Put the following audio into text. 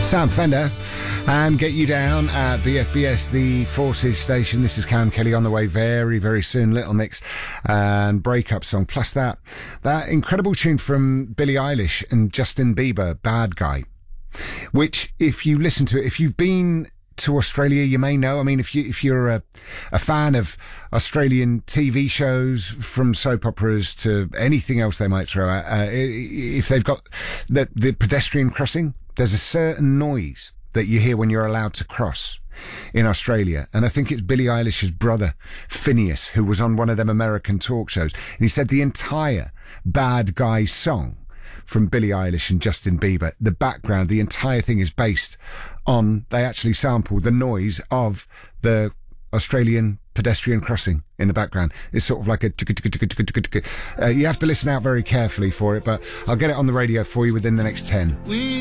Sam Fender and Get You Down at BFBS, the Forces station. This is Cam Kelly on the way very, very soon. Little Mix and breakup song. Plus that incredible tune from Billie Eilish and Justin Bieber, Bad Guy, which if you listen to it, if you've been to Australia, you may know. I mean, if you're a fan of Australian TV shows, from soap operas to anything else they might throw out, if they've got the pedestrian crossing, there's a certain noise that you hear when you're allowed to cross in Australia. And I think it's Billie Eilish's brother, Phineas, who was on one of them American talk shows. And he said the entire Bad Guy song from Billie Eilish and Justin Bieber, the background, the entire thing is based on, they actually sampled the noise of the Australian pedestrian crossing in the background. It's sort of like a you have to listen out very carefully for it, but I'll get it on the radio for you within the next 10.